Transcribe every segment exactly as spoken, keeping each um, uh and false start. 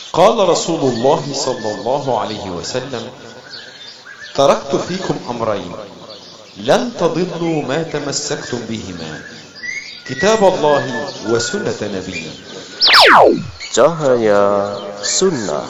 قال رسول الله صلى الله عليه وسلم: تركت فيكم أمرين لن تضلوا ما تمسكتم بهما، كتاب الله وسنة نبيه. Cahaya Sunnah.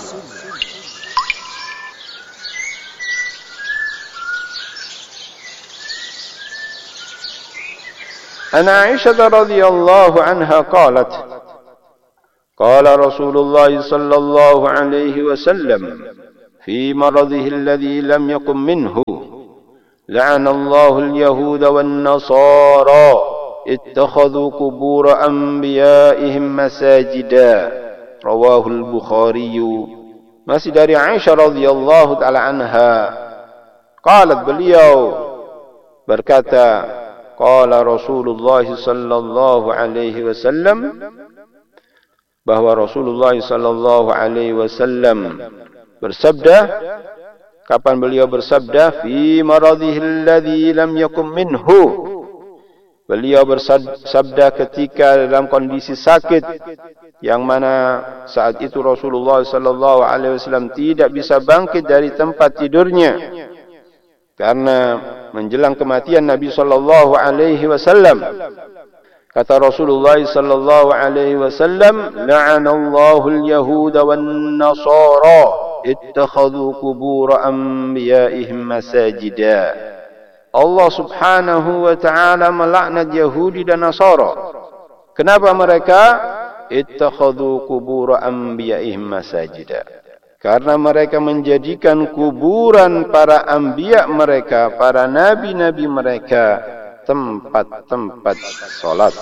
عن عائشة رضي الله عنها قالت: قال رسول الله صلى الله عليه وسلم في مرضه الذي لم يقم منه: لعن الله اليهود والنصارى اتخذوا قبور أنبيائهم مساجدا. رواه البخاري. Masih dari Aisyah radhiyallahu taala anha, qalat, beliau berkata, qala Rasulullah sallallahu alaihi wasallam, bahwa Rasulullah sallallahu alaihi wasallam bersabda. Kapan beliau bersabda? Fi maradhihi alladhi lam yakum minhu. Beliau bersabda ketika dalam kondisi sakit yang mana saat itu Rasulullah sallallahu alaihi wasallam tidak bisa bangkit dari tempat tidurnya karena menjelang kematian Nabi sallallahu alaihi wasallam. Kata Rasulullah sallallahu alaihi wasallam, la'anallahu al-yahuda wan-nasara ittakhadhu qubur anbiya'ihim masajida. Allah Subhanahu wa taala melaknat Yahudi dan Nasara. Kenapa mereka ittakhadhu qubur anbiya'ihim masajida? Karena mereka menjadikan kuburan para anbiya mereka, para nabi-nabi mereka, tempat-tempat salat.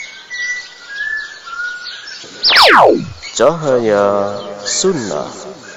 Cahaya Sunnah.